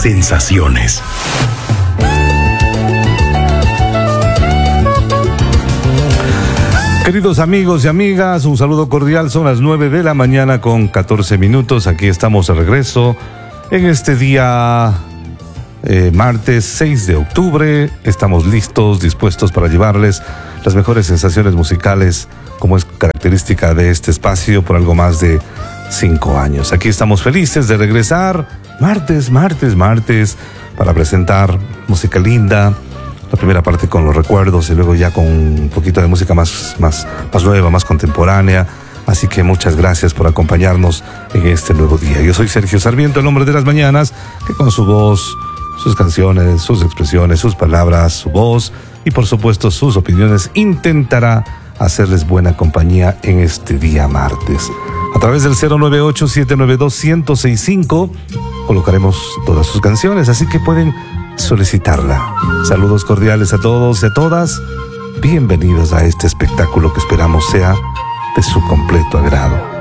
sensaciones. Queridos amigos y amigas, un saludo cordial. Son las 9 de la mañana con 14 minutos. Aquí estamos de regreso en este día martes 6 de octubre. Estamos listos, dispuestos para llevarles las mejores sensaciones musicales, como es característica de este espacio por algo más de 5 años. Aquí estamos felices de regresar martes, para presentar música linda. La primera parte con los recuerdos y luego ya con un poquito de música más nueva, más contemporánea. Así que muchas gracias por acompañarnos en este nuevo día. Yo soy Sergio Sarmiento, el hombre de las mañanas, que con su voz, sus canciones, sus expresiones, sus palabras, su voz y por supuesto sus opiniones intentará hacerles buena compañía en este día martes. A través del 098-792-1065 colocaremos todas sus canciones, así que pueden solicitarla. Saludos cordiales a todos y a todas. Bienvenidos a este espectáculo que esperamos sea de su completo agrado.